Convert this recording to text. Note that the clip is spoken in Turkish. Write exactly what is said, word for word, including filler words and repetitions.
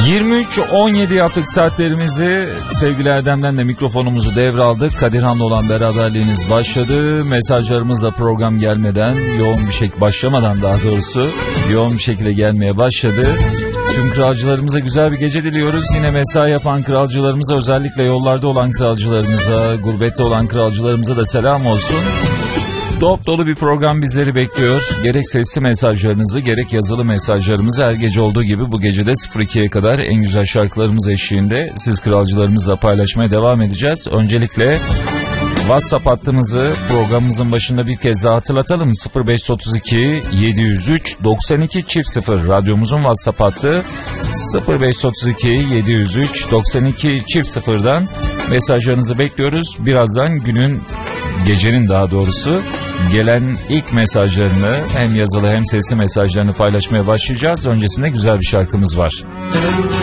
yirmi üç on yedi yaptık saatlerimizi. Sevgili Erdem'den de mikrofonumuzu devraldık. Kadirhan'la olan beraberliğiniz başladı. Mesajlarımızla program gelmeden, yoğun bir şekilde başlamadan daha doğrusu yoğun bir şekilde gelmeye başladı. Tüm kralcılarımıza güzel bir gece diliyoruz. Yine mesai yapan kralcılarımıza, özellikle yollarda olan kralcılarımıza, gurbette olan kralcılarımıza da selam olsun. Dop dolu bir program bizleri bekliyor. Gerek sesli mesajlarınızı, gerek yazılı mesajlarımızı her gece olduğu gibi bu gecede sıfır ikiye kadar en güzel şarkılarımız eşliğinde siz kralcılarımızla paylaşmaya devam edeceğiz. Öncelikle WhatsApp hattımızı programımızın başında bir kez daha hatırlatalım. sıfır beş otuz iki yedi yüz üç doksan iki çift sıfır radyomuzun WhatsApp hattı. sıfır beş otuz iki yedi yüz üç doksan iki çift sıfırdan mesajlarınızı bekliyoruz. Birazdan günün, gecenin daha doğrusu gelen ilk mesajlarını, hem yazılı hem sesli mesajlarını paylaşmaya başlayacağız. Öncesinde güzel bir şarkımız var.